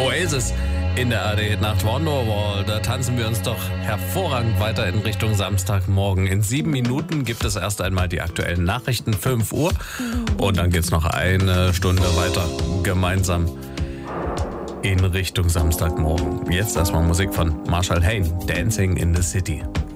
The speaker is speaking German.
Oasis in der ARD Nacht Wonderwall. Da tanzen wir uns doch hervorragend weiter in Richtung Samstagmorgen. In 7 Minuten gibt es erst einmal die aktuellen Nachrichten, 5 Uhr. Und dann geht's noch eine Stunde weiter gemeinsam in Richtung Samstagmorgen. Jetzt erstmal Musik von Marshall Hayne, Dancing in the City.